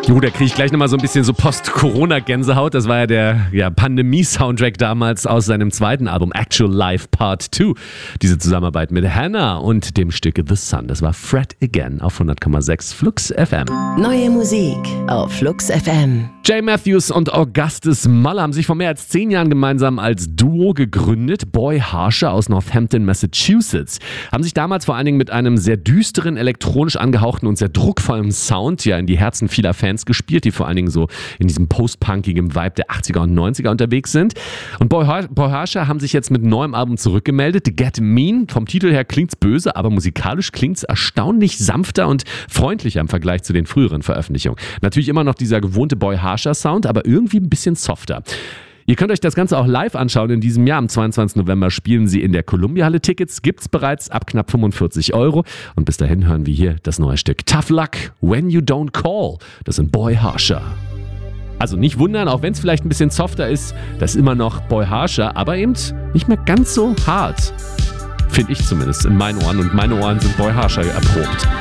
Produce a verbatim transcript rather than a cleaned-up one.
Jo, da kriege ich gleich nochmal so ein bisschen so Post-Corona-Gänsehaut. Das war ja der ja, Pandemie-Soundtrack damals aus seinem zweiten Album Actual Life Part zwei. Diese Zusammenarbeit mit Hannah und dem Stück The Sun. Das war Fred Again auf hundert Komma sechs Flux F M. Neue Musik auf Flux F M. Jay Matthews und Augustus Moll haben sich vor mehr als zehn Jahren gemeinsam als Duo gegründet. Boy Harsher aus Northampton, Massachusetts. Haben sich damals vor allen Dingen mit einem sehr düsteren, elektronisch angehauchten und sehr druckvollen Sound ja in die Herzen vieler Fans gespielt, die vor allen Dingen so in diesem post-punkigen Vibe der achtziger und neunziger unterwegs sind. Und Boy, Har- Boy Harsher haben sich jetzt mit neuem Album zurückgemeldet. Get Mean. Vom Titel her klingt's böse, aber musikalisch klingt's erstaunlich sanfter und freundlicher im Vergleich zu den früheren Veröffentlichungen. Natürlich immer noch dieser gewohnte Boy Harsher Sound, aber irgendwie ein bisschen softer. Ihr könnt euch das Ganze auch live anschauen in diesem Jahr. Am zweiundzwanzigsten November spielen sie in der Columbia-Halle. Tickets gibt's bereits ab knapp fünfundvierzig Euro. Und bis dahin hören wir hier das neue Stück Tough Luck, When You Don't Call. Das sind Boy Harsher. Also nicht wundern, auch wenn es vielleicht ein bisschen softer ist, das ist immer noch Boy Harsher, aber eben nicht mehr ganz so hart. Finde ich zumindest in meinen Ohren. Und meine Ohren sind Boy Harsher erprobt.